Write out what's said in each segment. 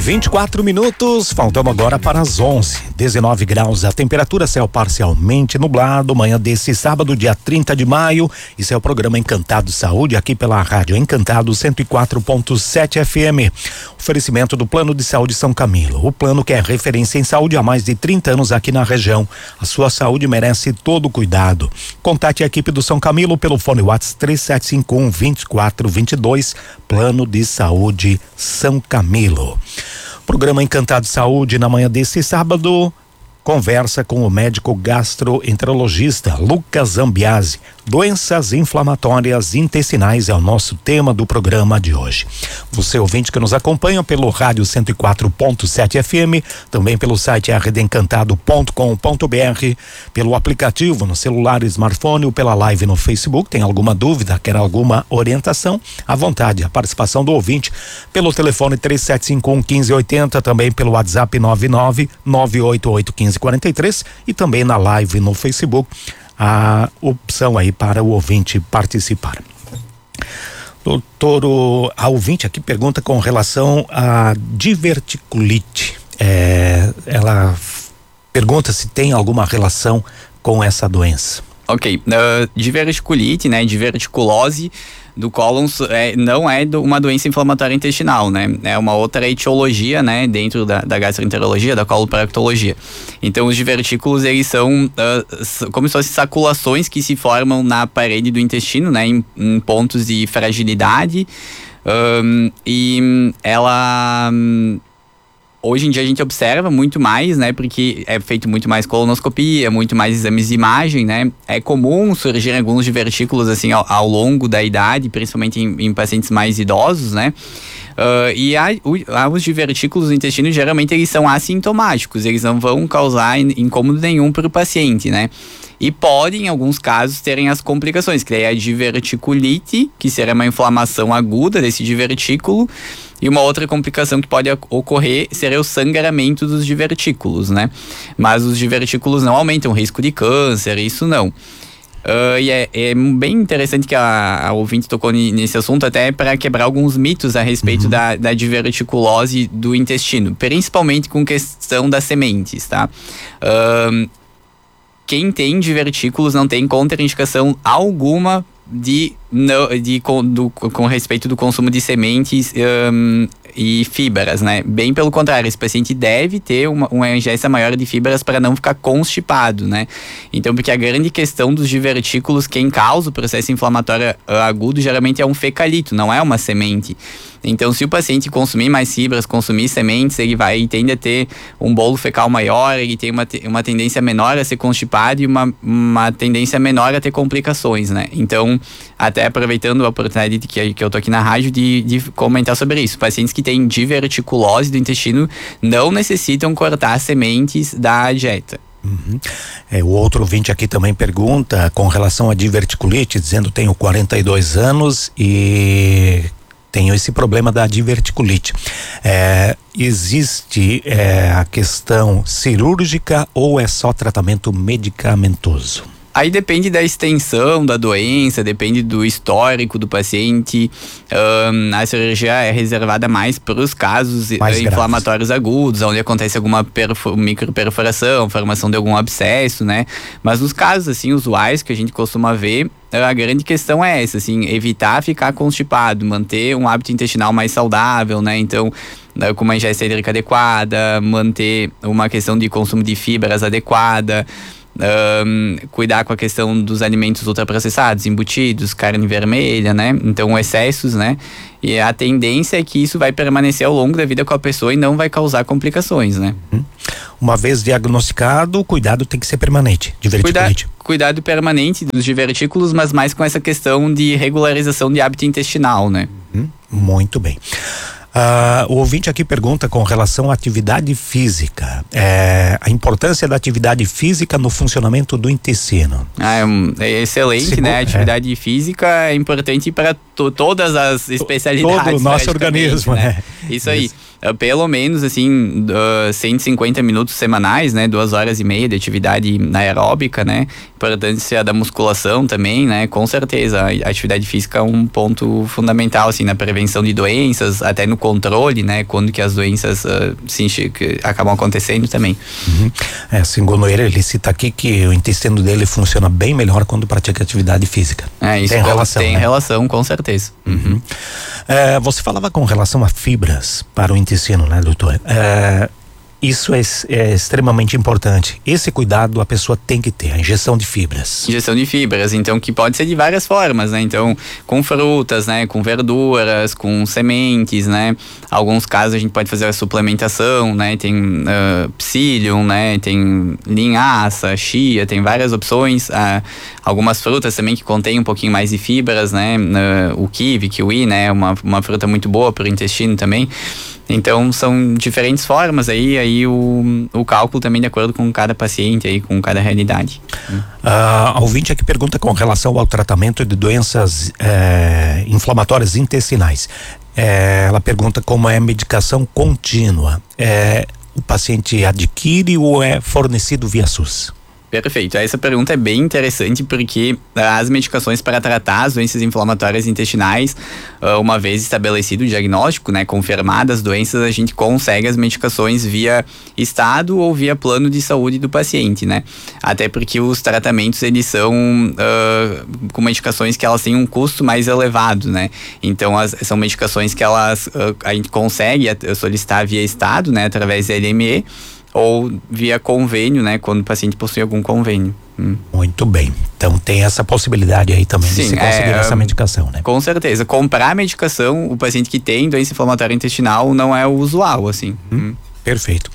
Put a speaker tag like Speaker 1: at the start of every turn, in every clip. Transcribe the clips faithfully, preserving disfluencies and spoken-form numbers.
Speaker 1: vinte e quatro minutos, faltando agora para as onze. dezenove graus a temperatura, céu parcialmente nublado, manhã desse sábado, dia trinta de maio. Isso é o programa Encantado Saúde, aqui pela Rádio Encantado cento e quatro ponto sete F M. Oferecimento do Plano de Saúde São Camilo. O plano que é referência em saúde há mais de trinta anos aqui na região. A sua saúde merece todo o cuidado. Contate a equipe do São Camilo pelo fone WhatsApp três sete cinco um, dois quatro dois dois. Plano de Saúde São Camilo. Programa Encantado Saúde na manhã desse sábado. Conversa com o médico gastroenterologista Lucas Zambiase. Doenças inflamatórias intestinais é o nosso tema do programa de hoje. Você ouvinte que nos acompanha pelo rádio cento e quatro ponto sete F M, também pelo site r d encantado ponto com ponto b r, pelo aplicativo no celular, smartphone ou pela live no Facebook. Tem alguma dúvida, quer alguma orientação? À vontade, a participação do ouvinte pelo telefone três sete cinco um, um cinco oito zero, também pelo WhatsApp nove nove nove oito oito um cinco quatro três e também na live no Facebook, a opção aí para o ouvinte participar. Doutor, a ouvinte aqui pergunta com relação à diverticulite. É, ela pergunta se tem alguma relação com essa doença.
Speaker 2: Ok, uh, diverticulite, né, diverticulose do cólon é, não é do, uma doença inflamatória intestinal, né? É uma outra etiologia, né? Dentro da, da gastroenterologia, da coloproctologia. Então, os divertículos, eles são uh, como se fossem saculações que se formam na parede do intestino, né? Em, em pontos de fragilidade. Um, e ela... Um, Hoje em dia a gente observa muito mais, né? Porque é feito muito mais colonoscopia, muito mais exames de imagem, né? É comum surgir alguns divertículos, assim, ao, ao longo da idade, principalmente em, em pacientes mais idosos, né? Uh, e a, o, a, os divertículos no intestino, geralmente, eles são assintomáticos. Eles não vão causar incômodo nenhum para o paciente, né? E podem, em alguns casos, terem as complicações, que é a diverticulite, que seria uma inflamação aguda desse divertículo. E uma outra complicação que pode ocorrer seria o sangramento dos divertículos, né? Mas os divertículos não aumentam o risco de câncer, isso não. Uh, e é, é bem interessante que a, a ouvinte tocou nesse assunto, até para quebrar alguns mitos a respeito uhum. da, da diverticulose do intestino, principalmente com questão das sementes, tá? Uh, quem tem divertículos não tem contraindicação alguma de, não, de, com, do, com respeito do consumo de sementes um, e fibras, né? Bem pelo contrário, esse paciente deve ter uma, uma ingesta maior de fibras para não ficar constipado, né? Então, porque a grande questão dos divertículos, quem causa o processo inflamatório agudo, geralmente é um fecalito, não é uma semente. Então, se o paciente consumir mais fibras, consumir sementes, ele vai tende a ter um bolo fecal maior, ele tem uma, uma tendência menor a ser constipado e uma, uma tendência menor a ter complicações, né? Então, até aproveitando a oportunidade que, que eu tô aqui na rádio de, de comentar sobre isso. Pacientes que têm diverticulose do intestino não necessitam cortar sementes da dieta.
Speaker 1: Uhum. É, o outro ouvinte aqui também pergunta com relação à diverticulite, dizendo: tenho quarenta e dois anos e tenho esse problema da diverticulite. É, existe é, a questão cirúrgica ou é só tratamento medicamentoso?
Speaker 2: Aí depende da extensão da doença, depende do histórico do paciente. Um, a cirurgia é reservada mais para os casos mais inflamatórios graves, agudos, onde acontece alguma perfo- microperforação, formação de algum abscesso, né? Mas nos casos, assim, usuais que a gente costuma ver, a grande questão é essa, assim, evitar ficar constipado, manter um hábito intestinal mais saudável, né? Então, com uma ingesta hídrica adequada, manter uma questão de consumo de fibras adequada, Um, cuidar com a questão dos alimentos ultraprocessados, embutidos, carne vermelha, né? Então, excessos, né? E a tendência é que isso vai permanecer ao longo da vida com a pessoa e não vai causar complicações, né?
Speaker 1: Uma vez diagnosticado, o cuidado tem que ser permanente. Diverticulite.
Speaker 2: Cuida, cuidado permanente dos divertículos, mas mais com essa questão de regularização de hábito intestinal, né?
Speaker 1: Uhum. Muito bem. Uh, o ouvinte aqui pergunta com relação à atividade física, é, a importância da atividade física no funcionamento do intestino.
Speaker 2: Ah, é, um, é excelente, Segu- né? A atividade é. física é importante para to- todas as especialidades.
Speaker 1: Todo o nosso organismo, né?
Speaker 2: Isso aí. uh, pelo menos, assim, uh, cento e cinquenta minutos semanais, né? Duas horas e meia de atividade aeróbica, né? Importância da musculação também, né? Com certeza, a atividade física é um ponto fundamental, assim, na prevenção de doenças, até no controle, né? Quando que as doenças uh, se enche, que acabam acontecendo também.
Speaker 1: Uhum. É, segundo ele, ele cita aqui que o intestino dele funciona bem melhor quando pratica atividade física.
Speaker 2: É, isso
Speaker 1: tem relação,
Speaker 2: tem
Speaker 1: né?
Speaker 2: relação, com certeza.
Speaker 1: Uhum. É, você falava com relação a fibras para o intestino, né, doutor? É, isso é, é extremamente importante. Esse cuidado a pessoa tem que ter, a injeção de fibras.
Speaker 2: Injeção de fibras, então, que pode ser de várias formas, né? Então, com frutas, né? Com verduras, com sementes, né? Alguns casos a gente pode fazer a suplementação, né? Tem uh, psyllium, né? Tem linhaça, chia, tem várias opções. Uh, algumas frutas também que contêm um pouquinho mais de fibras, né? Uh, o kiwi, kiwi, né? Uma, uma fruta muito boa para o intestino também. Então, são diferentes formas aí, aí o, o cálculo também de acordo com cada paciente aí, com cada realidade.
Speaker 1: A uh, ouvinte aqui pergunta com relação ao tratamento de doenças eh, inflamatórias intestinais. Eh, ela pergunta como é a medicação contínua. Eh, o paciente adquire ou é fornecido via SUS?
Speaker 2: Perfeito. Essa pergunta é bem interessante porque as medicações para tratar as doenças inflamatórias intestinais, uma vez estabelecido o diagnóstico, né, confirmadas as doenças, a gente consegue as medicações via estado ou via plano de saúde do paciente, né? Até porque os tratamentos, eles são uh, com medicações que elas têm um custo mais elevado, né? Então, as, são medicações que elas, uh, a gente consegue solicitar via estado, né, através da L M E, ou via convênio, né, quando o paciente possui algum convênio. Hum.
Speaker 1: Muito bem. Então tem essa possibilidade aí também. Sim, de se conseguir é, essa medicação, né?
Speaker 2: Com certeza. Comprar medicação, o paciente que tem doença inflamatória intestinal não é o usual, assim. Hum. Hum.
Speaker 1: Perfeito.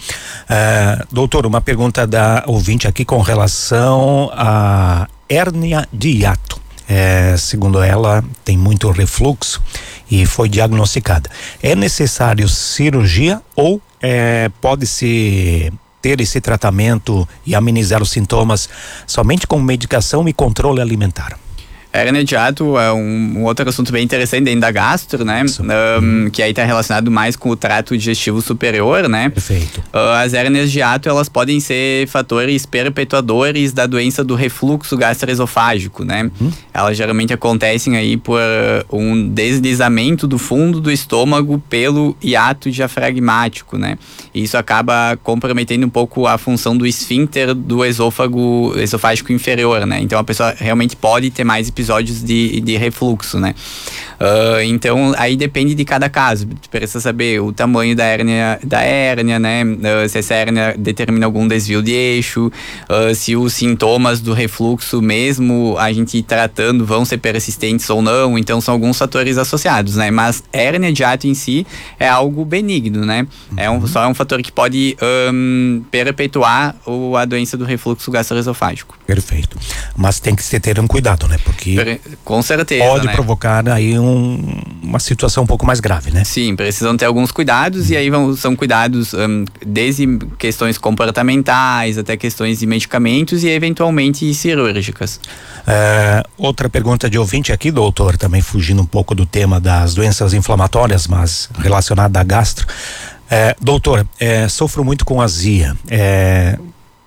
Speaker 1: Uh, doutor, uma pergunta da ouvinte aqui com relação à hérnia de hiato. É, segundo ela, tem muito refluxo e foi diagnosticada. É necessário cirurgia ou é, pode-se ter esse tratamento e amenizar os sintomas somente com medicação e controle alimentar?
Speaker 2: Hérnia de hiato é um, um outro assunto bem interessante dentro da gastro, né? Um, que aí está relacionado mais com o trato digestivo superior, né?
Speaker 1: Perfeito.
Speaker 2: Uh, as hérnias de hiato, elas podem ser fatores perpetuadores da doença do refluxo gastroesofágico, né? Hum. Elas geralmente acontecem aí por um deslizamento do fundo do estômago pelo hiato diafragmático, né? E isso acaba comprometendo um pouco a função do esfíncter do esôfago esofágico inferior, né? Então a pessoa realmente pode ter mais episódios episódios de, de refluxo, né? Uh, então, aí depende de cada caso. Tu precisa saber o tamanho da hérnia, da hérnia, né? Uh, se essa hérnia determina algum desvio de eixo, uh, se os sintomas do refluxo, mesmo a gente tratando, vão ser persistentes ou não. Então, são alguns fatores associados, né? Mas hérnia de hiato em si é algo benigno, né? Uhum. É um, só é um fator que pode um, perpetuar o, a doença do refluxo gastroesofágico.
Speaker 1: Perfeito. Mas tem que se ter um cuidado, né? Porque
Speaker 2: com certeza,
Speaker 1: pode
Speaker 2: né?
Speaker 1: provocar aí um, uma situação um pouco mais grave, né?
Speaker 2: Sim, precisam ter alguns cuidados. Hum. E aí vão, são cuidados um, desde questões comportamentais até questões de medicamentos e eventualmente cirúrgicas.
Speaker 1: É, outra pergunta de ouvinte aqui, doutor, também fugindo um pouco do tema das doenças inflamatórias, mas relacionada à gastro. É, doutor, é, sofro muito com azia. É,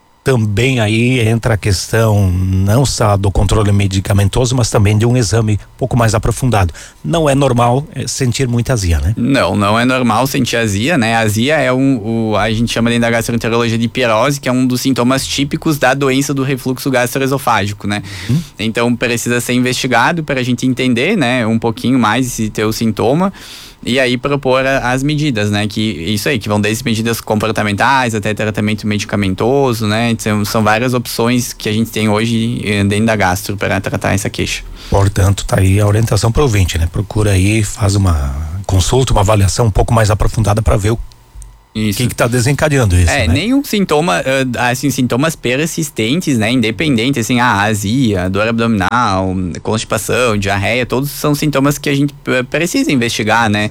Speaker 1: também aí entra a questão não só do controle medicamentoso, mas também de um exame um pouco mais aprofundado. Não é normal é, sentir muita azia, né?
Speaker 2: Não, não é normal sentir azia, né? A azia é um, o, a gente chama dentro da gastroenterologia de pirose, que é um dos sintomas típicos da doença do refluxo gastroesofágico, né? Uhum. Então precisa ser investigado para a gente entender, né, um pouquinho mais esse teu sintoma. E aí propor as medidas, né? Que isso aí, que vão desde medidas comportamentais até tratamento medicamentoso, né? São, são várias opções que a gente tem hoje dentro da gastro para tratar essa queixa.
Speaker 1: Portanto, tá aí a orientação para o ouvinte, né? Procura aí, faz uma consulta, uma avaliação um pouco mais aprofundada para ver o
Speaker 2: Isso.
Speaker 1: que que tá desencadeando isso,
Speaker 2: É,
Speaker 1: né?
Speaker 2: nenhum sintoma, assim, sintomas persistentes, né, independente, assim, a azia, dor abdominal, constipação, diarreia, todos são sintomas que a gente precisa investigar, né?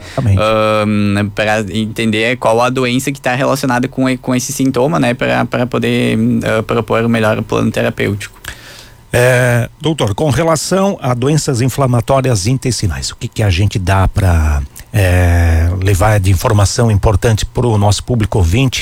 Speaker 2: Um, para entender qual a doença que está relacionada com, com esse sintoma, né, para poder uh, propor o melhor plano terapêutico.
Speaker 1: É, doutor, com relação a doenças inflamatórias intestinais, o que que a gente dá para é, levar de informação importante para o nosso público ouvinte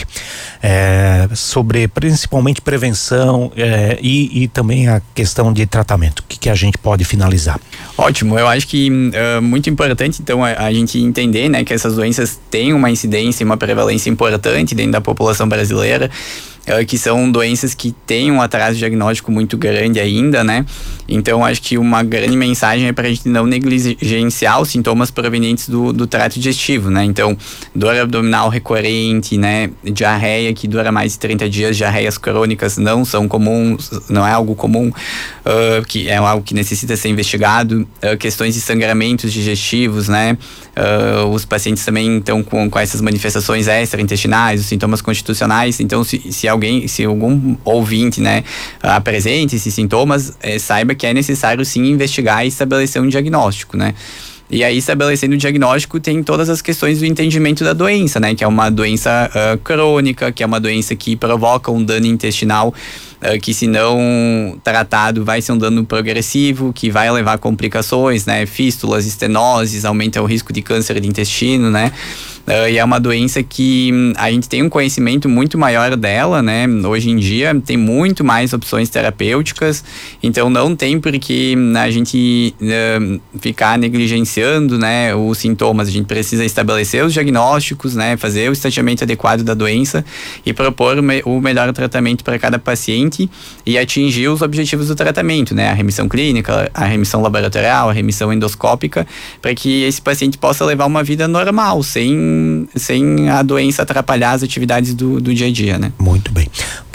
Speaker 1: é, sobre principalmente prevenção é, e, e também a questão de tratamento? O que que a gente pode finalizar?
Speaker 2: Ótimo, eu acho que é uh, muito importante então a, a gente entender, né, que essas doenças têm uma incidência e uma prevalência importante dentro da população brasileira. Uh, que são doenças que têm um atraso diagnóstico muito grande ainda, né? Então, acho que uma grande mensagem é para a gente não negligenciar os sintomas provenientes do, do trato digestivo, né? Então, dor abdominal recorrente, né? Diarreia que dura mais de trinta dias, diarreias crônicas não são comuns, não é algo comum, uh, que é algo que necessita ser investigado. Uh, questões de sangramentos digestivos, né? Uh, os pacientes também estão com, com essas manifestações extraintestinais, os sintomas constitucionais. Então, se, se alguém, se algum ouvinte, né, apresente esses sintomas, é, saiba que é necessário sim investigar e estabelecer um diagnóstico, né? E aí, estabelecendo o diagnóstico, tem todas as questões do entendimento da doença, né? Que é uma doença uh, crônica, que é uma doença que provoca um dano intestinal, uh, que se não tratado vai ser um dano progressivo, que vai levar a complicações, né? Fístulas, estenoses, aumenta o risco de câncer de intestino, né? Uh, e é uma doença que a gente tem um conhecimento muito maior dela, né? Hoje em dia tem muito mais opções terapêuticas, então não tem por que a gente uh, ficar negligenciando, né, os sintomas. A gente precisa estabelecer os diagnósticos, né, fazer o estadiamento adequado da doença e propor o melhor tratamento para cada paciente e atingir os objetivos do tratamento, né? A remissão clínica, a remissão laboratorial, a remissão endoscópica, para que esse paciente possa levar uma vida normal, sem sem a doença atrapalhar as atividades do, do dia a dia, né?
Speaker 1: Muito bem,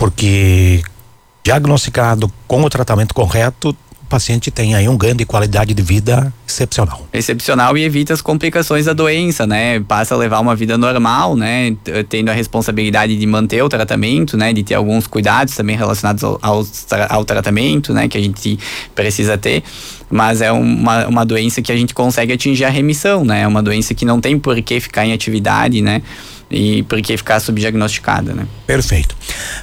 Speaker 1: porque diagnosticado com o tratamento correto, o paciente tem aí um ganho de qualidade de vida excepcional.
Speaker 2: Excepcional e evita as complicações da doença, né? Passa a levar uma vida normal, né? Tendo a responsabilidade de manter o tratamento, né? De ter alguns cuidados também relacionados ao, ao, ao tratamento, né? Que a gente precisa ter. Mas é uma, uma doença que a gente consegue atingir a remissão, né? É uma doença que não tem por que ficar em atividade, né? E por que ficar subdiagnosticada, né?
Speaker 1: Perfeito.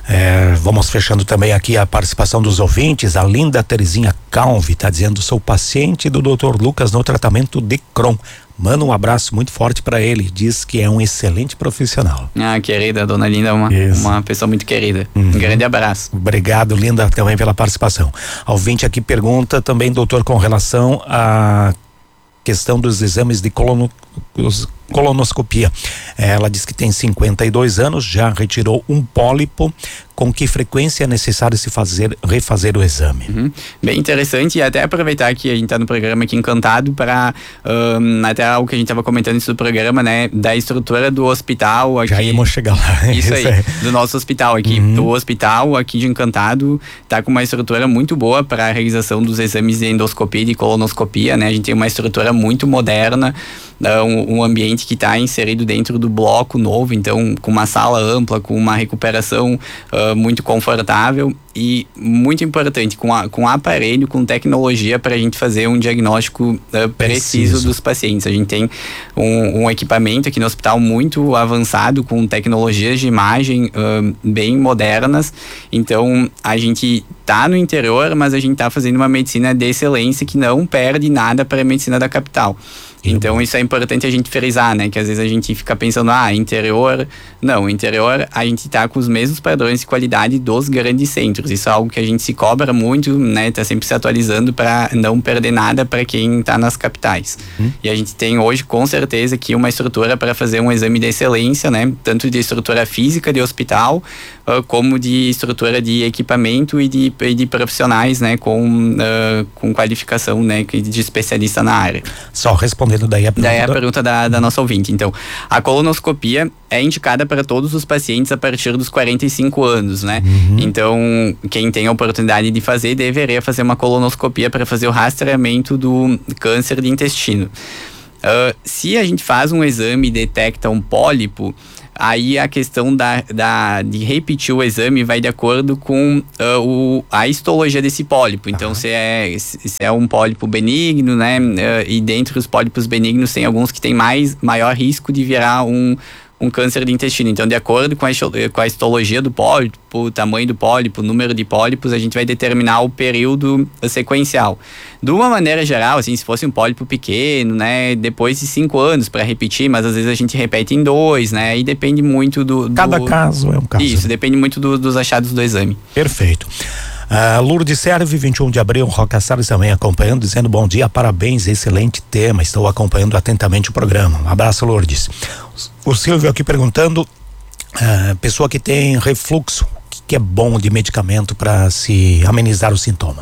Speaker 1: É, vamos fechando também aqui a participação dos ouvintes. A linda Terezinha Calvi está dizendo: sou paciente do doutor Lucas no tratamento de Crohn. Manda um abraço muito forte para ele. Diz que é um excelente profissional.
Speaker 2: Ah, querida, a dona Linda é uma, uma pessoa muito querida. Uhum. Um grande abraço.
Speaker 1: Obrigado, Linda, também pela participação. A ouvinte aqui pergunta também, doutor, com relação à questão dos exames de colono, colonoscopia. Ela diz que tem cinquenta e dois anos, já retirou um pólipo. Com que frequência é necessário se fazer, refazer o exame?
Speaker 2: Uhum. Bem interessante, e até aproveitar que a gente está no programa aqui Encantado para um, até algo que a gente estava comentando antes do programa, né, da estrutura do hospital aqui.
Speaker 1: Já íamos chegar lá.
Speaker 2: Isso aí, é. Do nosso hospital aqui. Uhum. O hospital aqui de Encantado está com uma estrutura muito boa para a realização dos exames de endoscopia e de colonoscopia, né? A gente tem uma estrutura muito moderna, um, um ambiente que está inserido dentro do bloco novo, então com uma sala ampla, com uma recuperação uh, muito confortável e muito importante, com, a, com aparelho, com tecnologia para a gente fazer um diagnóstico uh, preciso, preciso dos pacientes. A gente tem um, um equipamento aqui no hospital muito avançado, com tecnologias de imagem uh, bem modernas, então a gente tá no interior, mas a gente tá fazendo uma medicina de excelência que não perde nada para a medicina da capital. Então isso é importante a gente frisar, né? Que às vezes a gente fica pensando, ah, interior... Não, interior a gente tá com os mesmos padrões de qualidade dos grandes centros. Isso é algo que a gente se cobra muito, né? Tá sempre se atualizando para não perder nada para quem tá nas capitais. Uhum. E a gente tem hoje, com certeza, aqui uma estrutura para fazer um exame de excelência, né? Tanto de estrutura física de hospital, uh, como de estrutura de equipamento e de, e de profissionais, né? Com, uh, com qualificação, né? De especialista na área.
Speaker 1: Só respondendo daí a pergunta,
Speaker 2: daí a pergunta da, da nossa ouvinte. Então, a colonoscopia é indicada para todos os pacientes a partir dos quarenta e cinco anos, né? Uhum. Então, quem tem a oportunidade de fazer, deveria fazer uma colonoscopia para fazer o rastreamento do câncer de intestino. Uh, se a gente faz um exame e detecta um pólipo, aí a questão da, da, de repetir o exame vai de acordo com uh, o, a histologia desse pólipo. Então, uhum. se, é, se é um pólipo benigno, né? Uh, e dentre os pólipos benignos tem alguns que têm mais, maior risco de virar um, um câncer de intestino. Então, de acordo com a, com a histologia do pólipo, o tamanho do pólipo, o número de pólipos, a gente vai determinar o período sequencial. De uma maneira geral, assim, se fosse um pólipo pequeno, né, depois de cinco anos para repetir, mas às vezes a gente repete em dois, né, e depende muito do... do...
Speaker 1: Cada caso é um caso.
Speaker 2: Isso, depende muito do, dos achados do exame.
Speaker 1: Perfeito. Uh, Lourdes Serve, vinte e um de abril, Roca Salles também acompanhando, dizendo bom dia, parabéns, excelente tema, estou acompanhando atentamente o programa. Um abraço, Lourdes. O Silvio aqui perguntando, uh, pessoa que tem refluxo, o que, que é bom de medicamento para se amenizar o sintoma?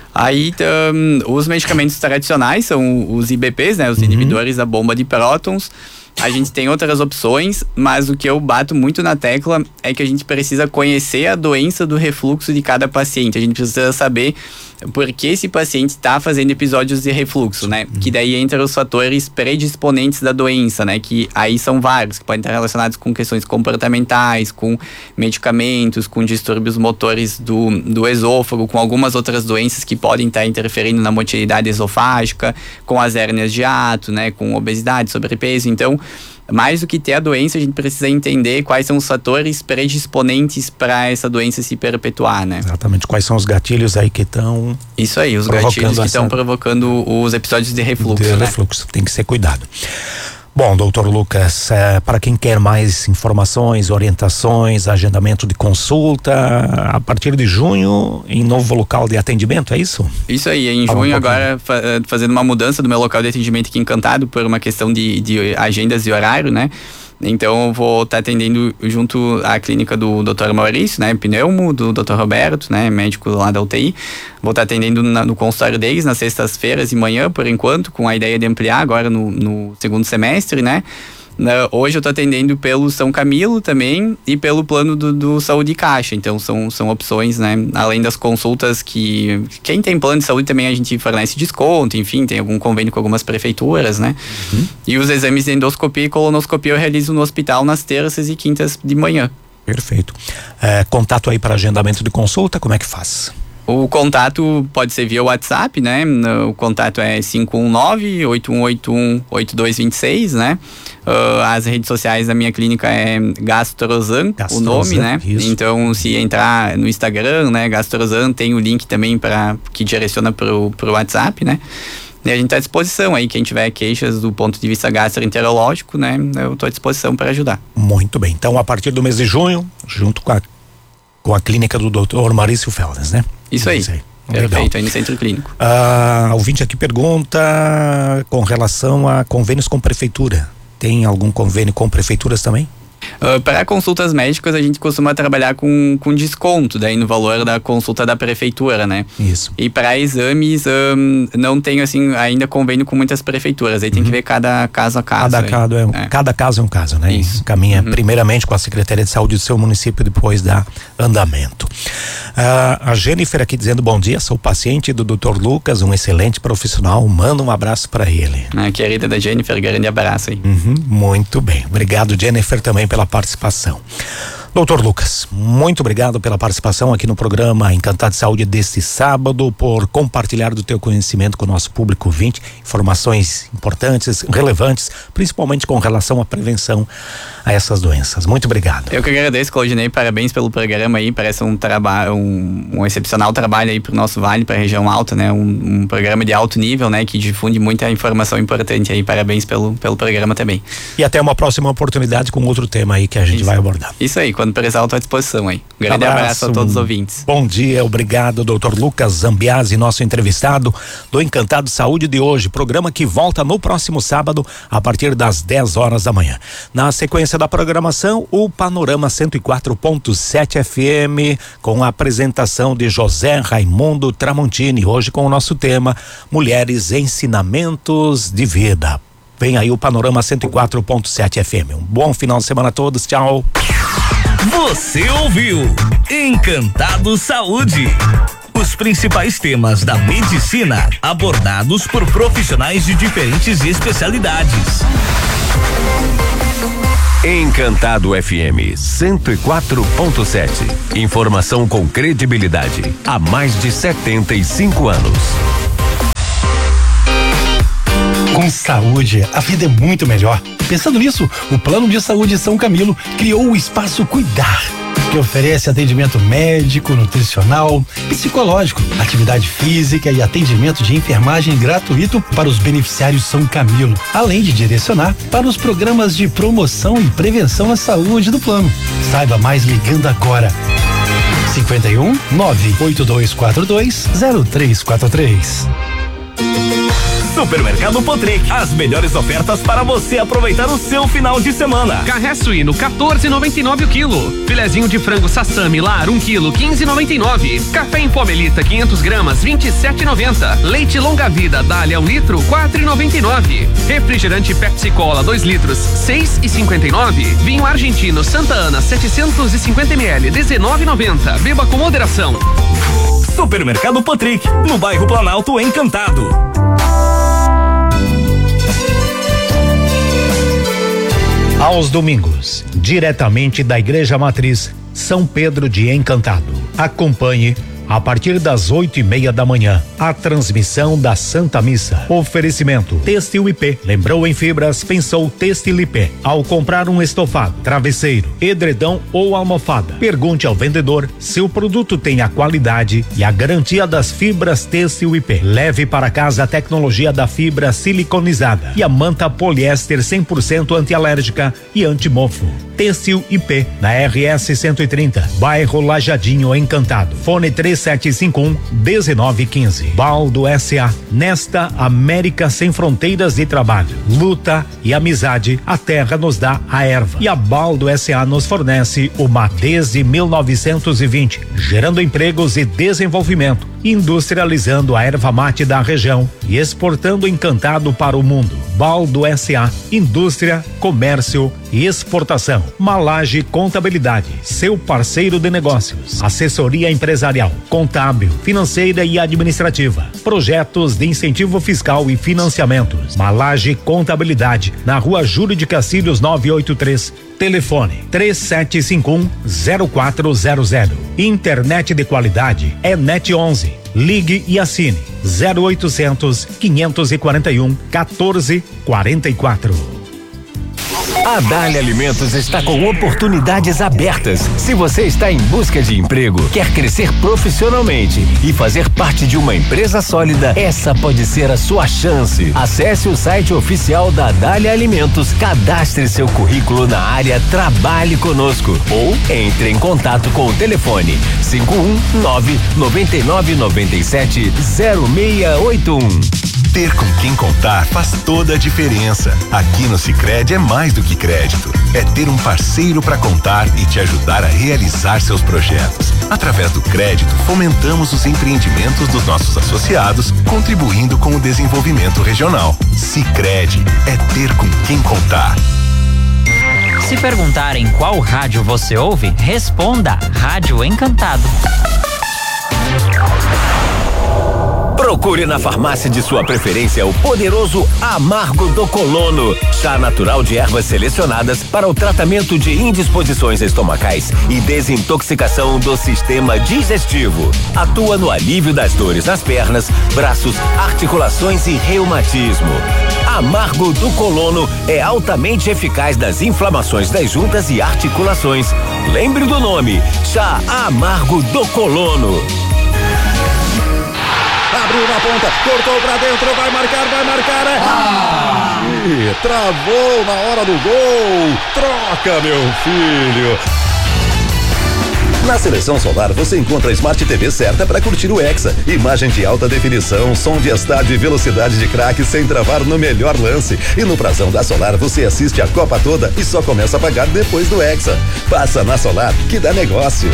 Speaker 2: Aí um, os medicamentos tradicionais são os I B Ps, né, os uhum. inibidores da bomba de prótons. A gente tem outras opções, mas o que eu bato muito na tecla é que a gente precisa conhecer a doença do refluxo de cada paciente. A gente precisa saber por que esse paciente está fazendo episódios de refluxo, né? Que daí entra os fatores predisponentes da doença, né? Que aí são vários, que podem estar relacionados com questões comportamentais, com medicamentos, com distúrbios motores do, do esôfago, com algumas outras doenças que podem estar interferindo na motilidade esofágica, com as hérnias de hiato, né? Com obesidade, sobrepeso. Então, mais do que ter a doença, a gente precisa entender quais são os fatores predisponentes para essa doença se perpetuar, né?
Speaker 1: Exatamente, quais são os gatilhos aí que estão...
Speaker 2: Isso aí, os gatilhos que estão provocando os episódios de refluxo,
Speaker 1: de
Speaker 2: né?
Speaker 1: refluxo, tem que ser cuidado. Bom, doutor Lucas, é, para quem quer mais informações, orientações, agendamento de consulta, a partir de junho, em novo local de atendimento, é isso?
Speaker 2: Isso aí, em Fala junho um agora, fa fazendo uma mudança do meu local de atendimento aqui em Encantado, por uma questão de, de agendas e horário, né? Então eu vou estar tá atendendo junto à clínica do doutor Maurício, né, pneumo, do doutor Roberto, né, médico lá da U T I. Vou estar tá atendendo na, no consultório deles nas sextas-feiras de manhã, por enquanto, com a ideia de ampliar agora no, no segundo semestre, né. Hoje eu estou atendendo pelo São Camilo também e pelo plano do, do Saúde Caixa, então são, são opções, né, além das consultas que quem tem plano de saúde também a gente fornece desconto, enfim, tem algum convênio com algumas prefeituras, né, uhum. E os exames de endoscopia e colonoscopia eu realizo no hospital nas terças e quintas de manhã.
Speaker 1: Perfeito. É, contato aí para agendamento de consulta, como é que faz?
Speaker 2: O contato pode ser via WhatsApp, né? O contato é cinco um nove, oito um oito um, oito dois dois seis, né? Uh, as redes sociais da minha clínica é Gastrozan, Gastrozan o nome, né? Isso. Então, se entrar no Instagram, né? Gastrozan, tem o link também para que direciona pro, pro WhatsApp, né? E a gente está à disposição aí, quem tiver queixas do ponto de vista gastroenterológico, né? Eu estou à disposição para ajudar. Muito bem. Então, a partir do mês de junho, junto com a, com a clínica do doutor Maurício Feldes, né? Isso aí. Isso aí. Perfeito, legal. Aí no centro clínico. Ah, o ouvinte aqui pergunta com relação a convênios com prefeitura. Tem algum convênio com prefeituras também? Uh, para consultas médicas a gente costuma trabalhar com, com desconto daí no valor da consulta da prefeitura, né? Isso. E para exames um, não tenho assim ainda convênio com muitas prefeituras, aí tem uhum. que ver cada caso a caso. Cada, caso é, um, é. cada caso é um caso, né? Isso. Caminha uhum. primeiramente com a Secretaria de Saúde do seu município, depois dá andamento. Uh, a Jennifer aqui dizendo bom dia, sou paciente do doutor Lucas, um excelente profissional, manda um abraço para ele. A querida da Jennifer, grande abraço aí. Uhum. Muito bem, obrigado Jennifer também pela participação. doutor Lucas, muito obrigado pela participação aqui no programa Encantado de Saúde deste sábado, por compartilhar do teu conhecimento com o nosso público ouvinte, informações importantes, relevantes, principalmente com relação à prevenção a essas doenças. Muito obrigado. Eu que agradeço, Claudinei, parabéns pelo programa aí, parece um trabalho, um, um excepcional trabalho aí pro nosso Vale, pra região alta, né, um, um programa de alto nível, né, que difunde muita informação importante aí, parabéns pelo, pelo programa também. E até uma próxima oportunidade com outro tema aí que a gente Isso. vai abordar. Isso aí, quando precisar eu estou à disposição aí. Um grande abraço, abraço a todos os ouvintes. Bom dia, obrigado doutor Lucas Zambiasi, nosso entrevistado do Encantado Saúde de hoje, programa que volta no próximo sábado a partir das dez horas da manhã. Na sequência da programação, o Panorama cento e quatro ponto sete F M com a apresentação de José Raimundo Tramontini, hoje com o nosso tema Mulheres Ensinamentos de Vida. Vem aí o Panorama cento e quatro ponto sete F M. Um bom final de semana a todos, tchau. Você ouviu Encantado Saúde. Os principais temas da medicina abordados por profissionais de diferentes especialidades. Encantado F M cento e quatro ponto sete. Informação com credibilidade há mais de setenta e cinco anos.
Speaker 3: Com saúde, a vida é muito melhor. Pensando nisso, o Plano de Saúde São Camilo criou o Espaço Cuidar, que oferece atendimento médico, nutricional, psicológico, atividade física e atendimento de enfermagem gratuito para os beneficiários São Camilo, além de direcionar para os programas de promoção e prevenção à saúde do plano. Saiba mais ligando agora. cinquenta e um, nove oito dois quatro dois, zero três quatro três.
Speaker 4: Supermercado Potric, as melhores ofertas para você aproveitar o seu final de semana.
Speaker 5: Carré suíno quatorze e noventa e nove o quilo. Filezinho de frango Sassami Lar um quilo quinze e noventa e nove. Café em pó Melita quinhentas gramas vinte e sete e noventa. Leite longa vida Dália um litro quatro e noventa e nove. Refrigerante Pepsi Cola dois litros seis e cinquenta e nove. Vinho argentino Santa Ana setecentos e cinquenta mililitros dezenove e noventa. Beba com moderação.
Speaker 4: Supermercado Potric, no bairro Planalto Encantado.
Speaker 1: Aos domingos, diretamente da Igreja Matriz São Pedro de Encantado. Acompanhe, a partir das oito e meia da manhã, a transmissão da Santa Missa. Oferecimento Têxtil I P. Lembrou em fibras, pensou Têxtil I P. Ao comprar um estofado, travesseiro, edredom ou almofada, pergunte ao vendedor se o produto tem a qualidade e a garantia das fibras Têxtil I P. Leve para casa a tecnologia da fibra siliconizada e a manta poliéster cem por cento antialérgica e antimofo. Têxtil I P, na R S cento e trinta, bairro Lajadinho Encantado. Fone três sete cinco um, um nove um cinco. Baldo S A, nesta América sem fronteiras de trabalho, luta e amizade, a terra nos dá a erva e a Baldo S A nos fornece o mato. Desde mil novecentos e vinte, gerando empregos e desenvolvimento, industrializando a erva mate da região e exportando Encantado para o mundo. Baldo S A, indústria, comércio e exportação. Malage Contabilidade, seu parceiro de negócios. Assessoria empresarial, contábil, financeira e administrativa. Projetos de incentivo fiscal e financiamentos. Malage Contabilidade, na Rua Júlio de Cacilhos novecentos e oitenta e três. Telefone três sete cinco um, zero quatro zero zero. Internet de qualidade é Net onze. Ligue e assine zero oitocentos, quinhentos e quarenta e um, quatorze quarenta e quatro.
Speaker 6: A Dália Alimentos está com oportunidades abertas. Se você está em busca de emprego, quer crescer profissionalmente e fazer parte de uma empresa sólida, essa pode ser a sua chance. Acesse o site oficial da Dália Alimentos, cadastre seu currículo na área Trabalhe Conosco ou entre em contato com o telefone cinco um nove, nove nove nove sete, zero seis oito um.
Speaker 7: Ter com quem contar faz toda a diferença. Aqui no Sicredi é mais do que crédito. É ter um parceiro para contar e te ajudar a realizar seus projetos. Através do crédito, fomentamos os empreendimentos dos nossos associados, contribuindo com o desenvolvimento regional. Sicredi é ter com quem contar.
Speaker 8: Se perguntarem qual rádio você ouve, responda Rádio Encantado.
Speaker 6: Procure na farmácia de sua preferência o poderoso Amargo do Colono, chá natural de ervas selecionadas para o tratamento de indisposições estomacais e desintoxicação do sistema digestivo. Atua no alívio das dores nas pernas, braços, articulações e reumatismo. Amargo do Colono é altamente eficaz nas inflamações das juntas e articulações. Lembre do nome, chá Amargo do Colono.
Speaker 9: Abriu na ponta, cortou pra dentro, vai marcar, vai marcar, é... Ah! Ih, travou na hora do gol, troca, meu filho. Na Seleção Solar você encontra a Smart T V certa para curtir o Hexa. Imagem de alta definição, som de estádio e velocidade de craque sem travar no melhor lance. E no prazão da Solar você assiste a Copa toda e só começa a pagar depois do Hexa. Passa na Solar que dá negócio.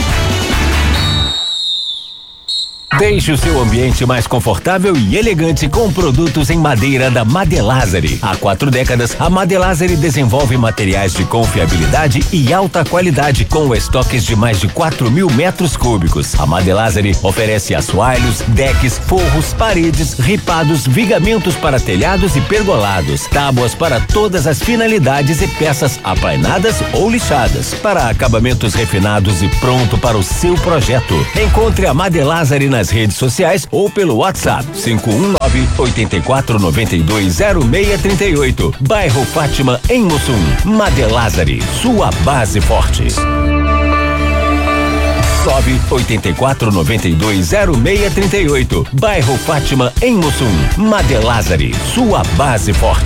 Speaker 6: Deixe o seu ambiente mais confortável e elegante com produtos em madeira da Madelazari. Há quatro décadas, a Madelazari desenvolve materiais de confiabilidade e alta qualidade com estoques de mais de quatro mil metros cúbicos. A Madelazari oferece assoalhos, decks, forros, paredes, ripados, vigamentos para telhados e pergolados, tábuas para todas as finalidades e peças aplainadas ou lixadas, para acabamentos refinados e pronto para o seu projeto. Encontre a Madelazari nas nas redes sociais ou pelo WhatsApp cinco um nove, oito quatro nove dois, zero seis três oito. Bairro Fátima, em Mussum. Madelazari, sua base forte. nove oito quatro nove dois, zero seis três oito. Bairro Fátima, em Mussum. Madelazari, sua base forte.